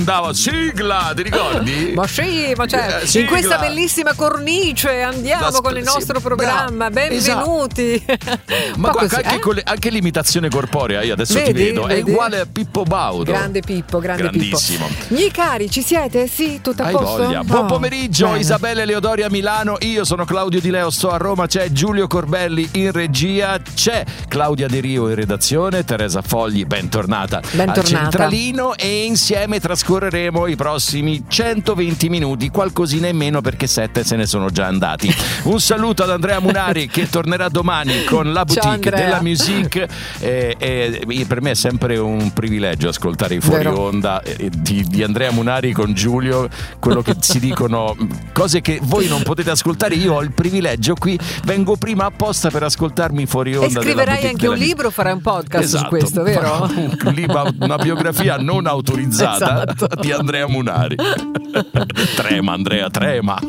andava sigla, ti ricordi? Ma sì, ma cioè, in questa bellissima cornice andiamo con il nostro programma. Benvenuti. Ma guarda, anche l'imitazione corporea, io adesso ti vedo, è uguale a Pippo Baudo. Grande Pippo, grandissimo. Pippo. Miei cari, ci siete? Sì, tutto a posto? Voglia. Buon pomeriggio, bene. Isabelle Leodori a Milano, io sono Claudio Di Leo, sto a Roma, c'è Giulio Corbelli in regia, c'è Claudia De Rio in redazione, Teresa Fogli, bentornata al centralino, e insieme trascorreremo i prossimi 120 minuti, qualcosina in meno perché 7 se ne sono già andati. Un saluto ad Andrea Munari che tornerà domani con la boutique della musique, per me è sempre un privilegio ascoltare i fuori onda di Andrea Munari con Giulio, quello che si dicono, cose che voi non potete ascoltare, io ho il privilegio, qui vengo prima apposta per ascoltarmi fuori onda. E scriverai anche un libro, farai un podcast su questo, vero? Una biografia non autorizzata di Andrea Munari. Trema Andrea, trema.